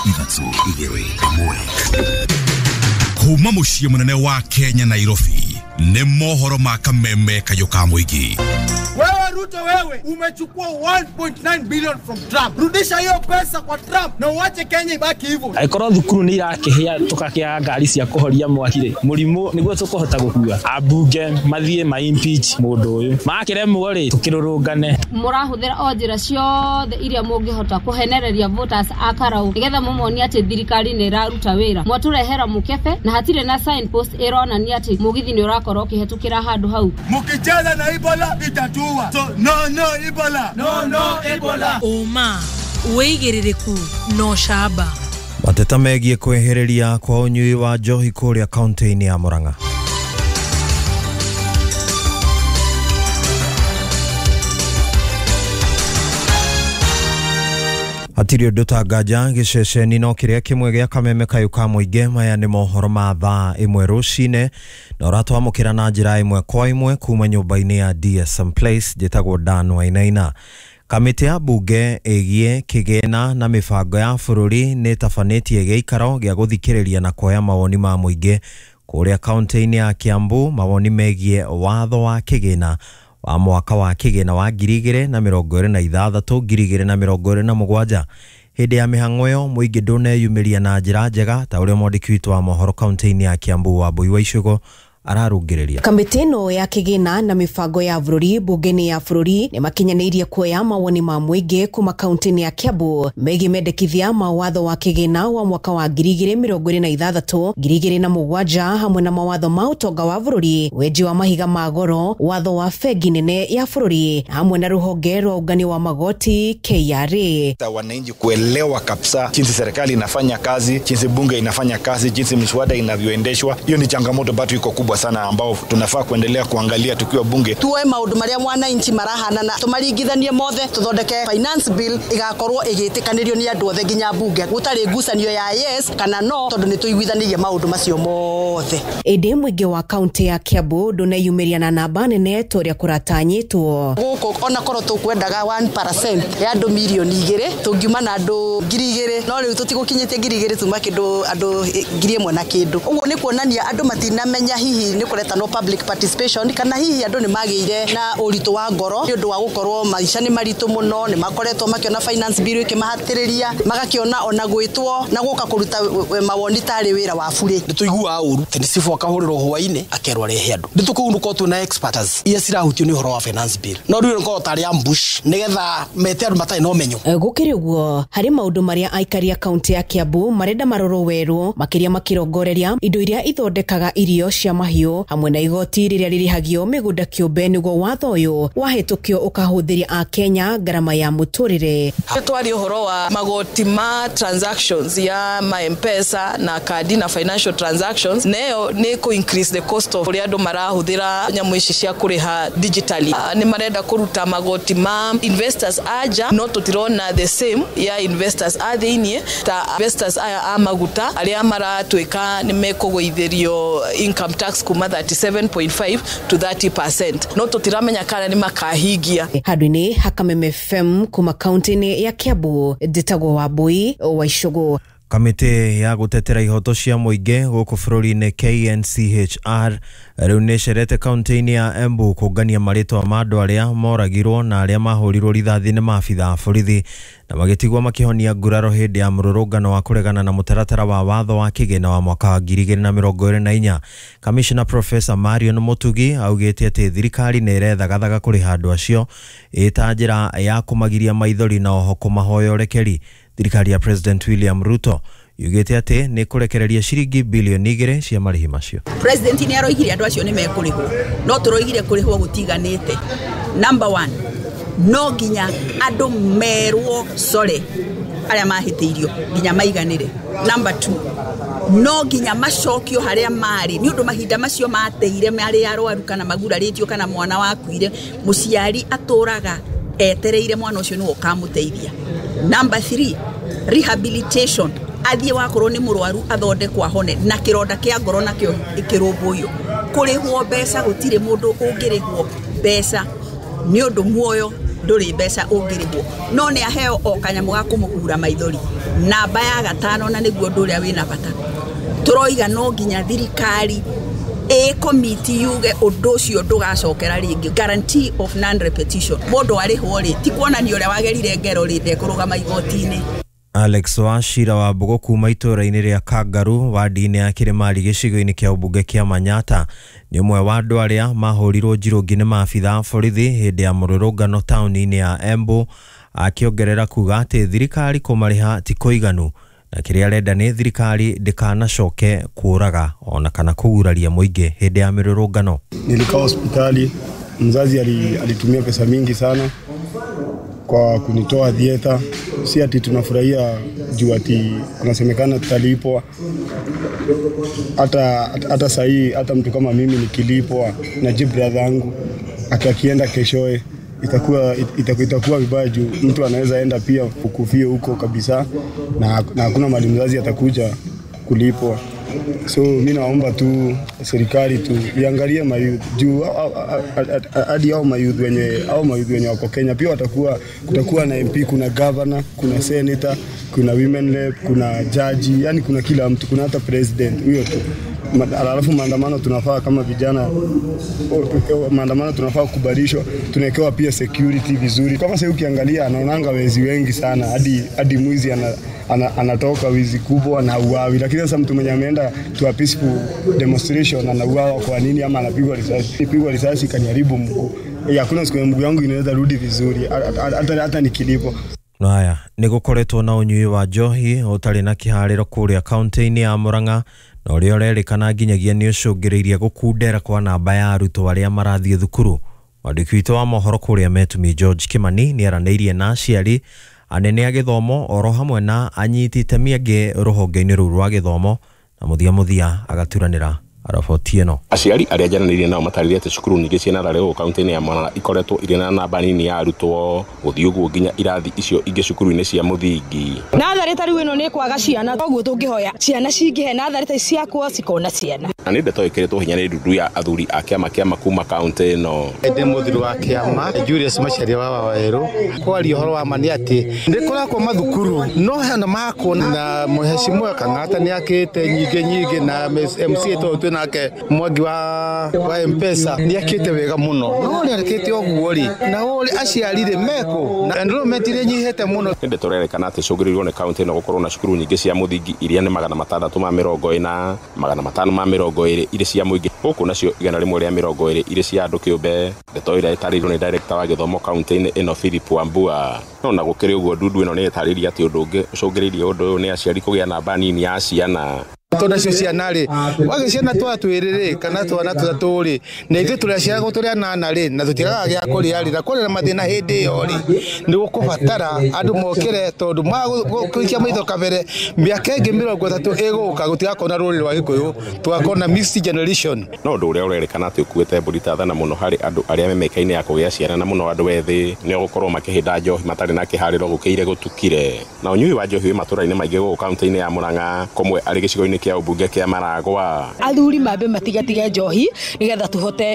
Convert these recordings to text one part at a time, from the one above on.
Ithatũ igĩrĩ ĩmwe. Kuma muciĩ munene wa Kenya Nairobi nĩ mohoro ma kameme kayoka mũingĩ. Wewe Ruto wewe umechukua 1.9 billion from Trump. Rudisha hiyo pesa kwa Trump na uache Kenya ibaki hivyo. Aikoro thukuru ni irakihia tukakia ngari cia kuhoria mwakire. Murimu niguo tukuhota gukua. Abunge mathie ma impeach mundu uyu. Makiremwo ri tukirurungane. Murahuthira onjira ciothe iria mungihota kuhenereria voters akarau. Nigetha mumoni ati thirikari ni iraruta wira. Mwaturehera mukebe na hatire na signpost ironania ati mugithi ni urakorwo kihetukira handu hau. Mukicheza na Ebola itatua. So no Ebola. No Ebola. Uma uigiririku no shaba. Mateta megie kwehereria kwa unyui wa njohi kuria kaunti-ini ya Murang'a. Atirio ndutangaja giceceni no kiria kimwe gia kameme kayuka muingi maya ni mohoro ma thaa imwe rucine na uratwamukira na njira imwe kwa imwe kuma nyumba-ini ya DSM Place jitagwo Dan Wainaina. Kamiti ya bunge egie kigena na mibango ya bururi ni tafanetie geikaro gia guthikiriria na kuoya mawoni ma muingi kuria kaunti-ini ya Kiambu. Mawoni megie watho wa kigena wa mwaka wa kigena wa 2026-2027 hindi ya mihang'o yo muingi nduneyumiria na njira njega ta uria mwandiki witu wa mohoro kaunti-ini ya Kiambu wa Mbui wa Icigo ararungiriria. Kamiti no ya kigena na mibango ya bururi bungeni ya bururi ni makinyanirie kuoya mawoni ma muingi kuma kaunti-ini ya Kiambu megie mendekithia mawatho wa kigena wa mwaka wa 2026-2027 hamwe na mawatho ma utonga wa bururi, weji wa mahiga ma goro, watho wa fegi nene ya bururi hamwe na ruhonge rwa ugani wa magoti KRA. Wananchi kuelewa kabisa jinsi serikali inafanya kazi, jinsi bunge inafanya kazi, jinsi miswada inavyoendeshwa. Hiyo ni changamoto bado iko kubwa sana ambao tunafaa kuendelea kuangalia tukiwa bunge. Tuwe maundu maria mwananchi marahana na tumaringithanie mothe tuthondeke finance bill igakorwo igitikanirio ni andu othe nginya bunge. Gutari ngucanio ya yes kana no tondu ni tuiguithanirie maundu macio mothe. Ende mwingi wa kaunti ya Kiambu nduneyumiria na namba nene toria kuratanyitwo. Guku ona korwo tukwendaga 1% ya andu milioni 2 tungiuma na andu 2,000 no riu tutigukinyitie 2,000 tuma kindu andu 1,000 na kindu. Uguo ni kuonania andu matinamenya hihi ni kureta no public participation kana hihi andu ni magire na uritu wa ngoro ni undu wa gukorwo maisha ni maritu muno, ni makoretwo makiona finance bill ikimahatiriria magakiona ona gwitwo na guka kuruta mawoni tari wira wa bure. Nituigua uru tenisifu akahuriro hwaine akerwa rehe andu nitukunduko tu na experts iya cirahutio ni horo wa finance bill no riu ngo tari ambush nigetha mete andu matai no menyo. Gukiri uguo hari maundu maria aikaria kaunti ya Kiambu marenda maroro weru makiria makirongoreria indo iria ithondekaga irio cia mahiu hamwe na igoti riria ririhagio migunda kiumbe niguo watho uyu wahetukio ukahuthiria a Kenya garama ya muturire. Twari uhoro wa magoti ma transactions ya M-Pesa na kadi na financial transactions nayo ni ku increase the cost of riado marahuthira nyamu ici cia kuriha digitally. Ni marenda kuruta magoti ma investors aja no tutirona the same ya investors athini ta investors aya amaguta aria maratwika ni mekugwithirio income tax kuma 37.5 to 30%. No tutiramenya kana ni makahigia. Hadwini Hakameme FM kuma kaunti ya Kiambu nditagwo wa Mbui wa Icigo. Kamiti ya gutetera ihoto cia muingi guku bururi-ini KNCHR riu ni cerete kaunti-ini ya Embu kungania maritwa ma andu aria moragirwo na aria mahurirwo rithathi ni maabitha borithi na magitigwo makihonia nguraro hindi ya mururungano wa kuregana na mutaratara wa watho wa kigena wa mwaka wa 2024. Commissioner Professor Marion Mutugi augite ati thirikari ni irethagathaga kuri handu acio ita njira ya kumagiria maithori na oho kumahoya urekeri. Thirikari ya President William Ruto yugite ati ni kurekereria ciringi bilioni 2 cia marihi macio. President ni aroigire andu acio ni mekurihwo no turoigire kurihwo gutiganite. Number 1, no ginya andu merwo sore aria mahitiirio ginya maiganire. Number 2, no ginya macokio haria mari ni undu mahinda macio mateire mari arwaru kana maguraritio kana mwana wakuire muciari aturaga etereire mwana ucio ni ukamuteithia. Number 3, rehabilitation. Athie wakorwo ni murwaru athondekwa hone na kironda kia ngoro nakio ikirumbuyo kurihwo mbeca gutire mundu ungirihwo mbeca ni undu muoyo nduri mbeca ungirihwo no ne aheo o kanyamu ga kumuhura maithori namba ya gatano na niguo nduria wina bata turoiga no nginya thirikari committee yuge undu ucio ndugacokera ringi guarantee of non repetition mundu arihwo ri ti kuonania uria wagerire ngero ri ndekurugama igoti-ini. Alex Wachira wa Mbogo kuma itũra-inĩ rĩa Kangaru wadi-inĩ ya Kĩrĩmarĩ gĩcigo-inĩ kĩa ũmbunge kĩa Manyata nĩ ũmwe wa andũ arĩa mahũrirwo njirũngi nĩ maabitha a borithi hĩndĩ ya mũrũrũngano taũni-inĩ ya Embu, akĩongerera kuga atĩ thirikari kũmarĩha ti kũiganu na kĩrĩa arenda nĩ thirikari ndĩkanacoke kũraga ona kana kũguraria mũingĩ hĩndĩ ya mĩrũrũngano. Nilikaa hospitali, mzazi alitumia pesa mingi sana kwa kunitoa dieta. Si ati tunafurahia juu ati kunasemekana tutalipwa. Hata sahi hata mtu kama mimi nikilipwa na brother yangu akienda keshoe itakuwa vibaya juu mtu anaweza enda pia kukufia huko kabisa na hakuna mali mzazi atakuja kulipwa. So mimi naomba tu serikali tu iangalie mayouth juu hadi hao mayouth wenye wako Kenya pia kutakuwa na MP, kuna governor, kuna senator, kuna women rep, kuna judge, yani kuna kila mtu, kuna hata president huyo tu. Alafu maandamano tunafaa kama vijana, maandamano tunafaa kukubalishwa, tunawekewa pia security vizuri. Kama sasa ukiangalia anaonanga wezi wengi sana hadi mwizi anatoka wizi kubwa na uawi, lakini sasa mtu mwenye ameenda to a peaceful demonstration anauawa kwa nini ama anapigwa risasi? Nipigwa risasi kaniharibu mguu. Hakuna siku mguu yangu inaweza rudi vizuri hata nikilipo. Haya, nigukoretwo na unyui wa njohi utari na kihariro kuria kaunti-inĩ ya Murang'a na uria urerikana nginyagia ni ucungiriirie gukundera kwa namba ya arutwo aria marathie thukuru. Mwandiki witũ wa mohoro kuria Metumi George Kimani ni aranĩirie na aciari, anene a gĩthomo oro hamwe na anyiti itemi angĩ rũhonge-inĩ rũu rwa gĩthomo na muthia agaturanĩra araboti ĩno. Aciari arĩa njaranĩirie nao matarĩria atĩ cukuru nyingĩ ciĩna rarĩo kaunti-inĩ ya Murang'a ikoretwo irĩ na namba nini ya arutwo gũthiĩ ũguo nginya irathi icio ingĩ cukuru-inĩ cia mũthingi. Natharĩ ta rĩu ĩno nĩ kwaga ciana, koguo tũngĩhoya ciana cingĩhe natharĩ ta ciakwo cikona ciana. Na nĩ ndeto ĩkĩrĩtwo hinya nĩ ndundu ya athuri a kĩama kuma kaunti ĩno. Ndĩ mũthuri wa kĩama Julius Macharia wa Waweru kwaria ũhoro wa mani atĩ ndĩkoragwo mathukuru no hena makwo na Mheshimiwa Kang'ata nĩ akĩte nyingĩ na MC to nake Mwangi wa M-Pesa ni akite wega muno no ni arekete oguo ri na uri aciarire meko na enrollment ire nyihete muno. Nde turerekana ati cuguririrwo ni county no gukorwo na cukuru nyingi cia muthingi iria ni 640 520 ire cia muingi huku nacio 120 ire cia andu kiumbe. Ndeto ira itarirwo ni director wa githomo county-ini ino Philip Wambua no na gukiri uguo ndundu ino ni itariria ati undu ungi ucungiririe undu ni aciari kugia namba nini ya ciana. Tona cio ciana ri wagiciana twatwiriri kana twana tutaturi na ithu turaciara guturia nana ri na tutiraga gya kuria ri na kurira mathina hindi yo ri ni gukubatara andu mokire tondu magukurikia maitho kabere miaka ingi 30 iguka gutigakona ruri rwa Gikuyu twakona mixed generation. No ndu uria urerekana ati ukuite mbũri thana muno hari andu aria memekaine ya kugia ciana na muno andu ethi ni gukorwo makihinda njohi matari na kihariro gukiire gutukire na unyui wa njohi matũra-inĩ maingĩ gũkũ kaunti-inĩ ya Murang'a komwe ari gĩcigo-inĩ kia ũmbunge kia Maragwa. Athuri mambe matigatige njohi nigetha tuhote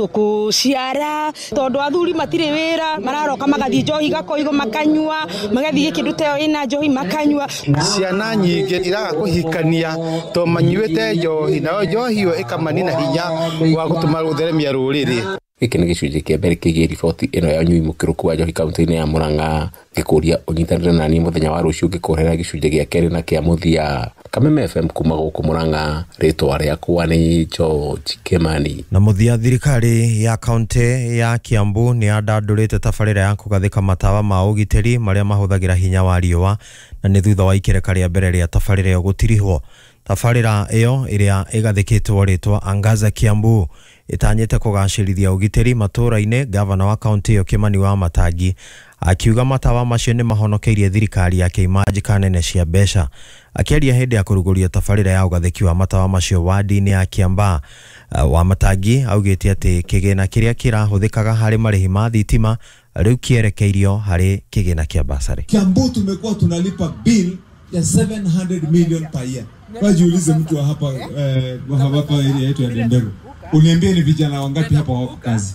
guciara tondu athuri matire wira mararoka magathie njohi gakoigo makanyua magathie kindu teo ina njohi makanyua. Ciana nyingi iraga kuhikania to manyuite njohi na njohi yo ikamanina hinya wa gutuma rutheremia ruriri. Gĩkĩ nĩ gĩcunjĩ kĩa mbere kĩgiĩ riboti ĩno ya ũnyui mũkĩrũku wa njohi kaunti-inĩ ya Murang'a. Gĩkũria ũnyitanĩre na niĩ mũthenya wa rũciũ ngĩkũrehera gĩcunjĩ gĩa kerĩ na kĩa mũthia. Kameme FM kuma gũkũ Murang'a, rĩtwa rĩakwa nĩ George Kimani. Na mũthia thirikari ya kaunti ya Kiambu nĩ andandũrĩte tabarĩra ya kũgathĩka matawa ma ũgitĩri marĩa mahũthagĩra hinya wa riũa na nĩ thutha wa ikereka rĩa mbere rĩa tabarĩra ĩyo gũtirihwo. Tabarĩra ĩyo ĩrĩa ĩgathĩkĩtwo rĩtwa Angaza Kiambu itanyete kugacirithia ugitiri matũra-inĩ. Gavana wa kaunti ĩyo Kimani wa Matangi akiuga matawa macio nĩ mahonokeirie thirikari yake imanjĩka nene cia mbeca. Akĩaria hĩndĩ ya kũrugũria tabarĩra ya ũgathĩki wa matawa macio wadi-inĩ ya Kiamba, wa Matangi augĩte atĩ kĩgĩna kĩrĩa kĩrahũthĩkaga harĩ marĩhi ma thitima rĩu kĩerekeirio harĩ kĩgĩna kĩa basarĩ. Kiambu tumekuwa tunalipa bill ya 700 million per year. Wajiulize mtu wa hapa area yetu ya Dendego, uniambie ni vijana wangapi hapa wako kazi?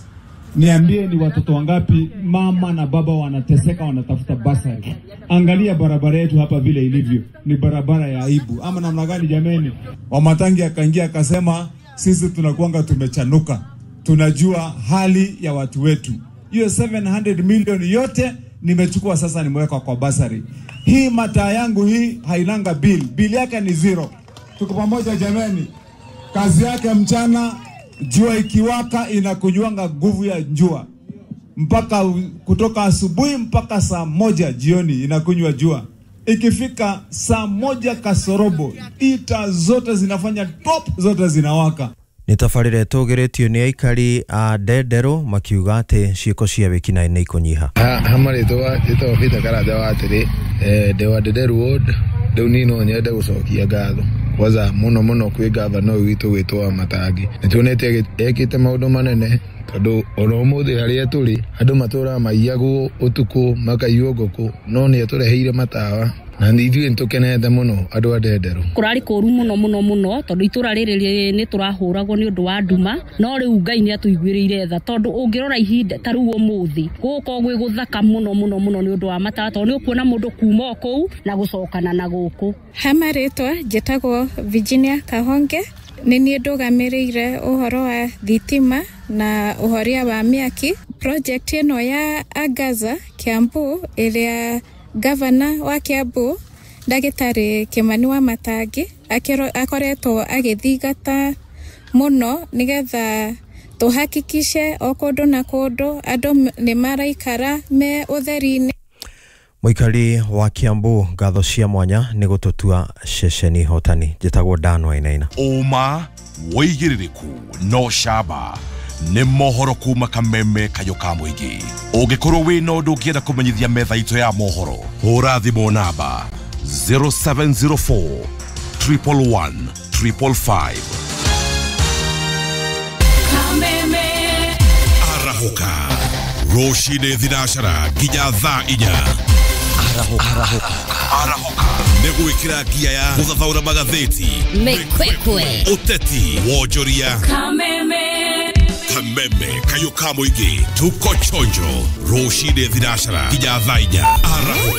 Niambie ni watoto wangapi mama na baba wanateseka wanatafuta basari. Angalia barabara yetu hapa vile ilivyo. Ni barabara ya aibu. Ama namna gani jameni? Wamatangi akaingia akasema sisi tunakuanga tumechanuka. Tunajua hali ya watu wetu. Hiyo 700 million yote nimechukua sasa nimeweka kwa basari. Hii mataa yangu hii hainanga bill. Bill yake ni 0. Tuko pamoja jameni. Kazi yake mchana, jua ikiwaka inakunywanga nguvu ya jua. Mpaka kutoka asubuhi mpaka saa 1 jioni inakunywa jua. Ikifika saa 1 kasorobo, ita zote zinafanya top, zote zinawaka. Nitafarire tugeretio ni aikari a Ndendero makiuga ati ciiko cia wikina ni ikunyiha. Hamaritwa ito Peter Karaja wa atiri Dewa Ndendero Ward nino nyende gucokia ngatho kwanza muno kwi gavana witu witwa Matangi nitunete ekite maundu manene tondu ono muthi haria turi andu matura maiyagu utuku makaiywo nguku no ni atureheire matawa na ndithuĩ nĩtũkenete mũno andũ a Ndendero. Kũrarĩ kũru mũno tondũ itura rĩrĩ nĩ tũrahũragwo nĩ ũndũ wa nduma no rĩu Ngai nĩ atũiguĩrĩire tha tondũ ũngĩrora ihinda ta rĩu ũmũthĩ gũkũ gwĩ gũthaka mũno nĩ ũndũ wa matawa tondũ nĩ ũkuona mũndũ kuma kũu na gũcokana na gũkũ. Hamarĩtwa njĩtagwo Virginia Kahonge nĩ niĩ ndũgamĩrĩire ũhoro wa thitima na ũhoria wa mĩaki. Project ĩno ya Angaza Kiambu ĩrĩa Gavana wa Kiambu Ndagĩtarĩ Kimani Wamatangi akoretwo agĩthingata mũno nigetha tuhakikishe o kũndũ na kũndũ andũ nĩ maraikara me ũtheri-inĩ. Muikari wa Kiambu ngatho cia mwanya nĩ gũtũtua ceceni hotani njĩtagwo Dan Wainaina. Uma woigĩrĩrĩku no camba nĩ mohoro kuma Kameme kayo ka mũingĩ. Ũngĩkorwo wĩna ũndũ ũngĩenda kũmenyithia metha itũ ya mohoro, hũra thimũ namba 0704 111 555. Kameme Arahuka rũcinĩ thinacara nginya thaa 4. Arahuka nĩgwĩkĩra ngia ya gũthathaũra magathĩti, Mĩkwekwe, ũteti, wonjoria. Kameme kayo ka mũingĩ tuko chonjo rũcinĩ thinacara nginya thaa 4. Arahuka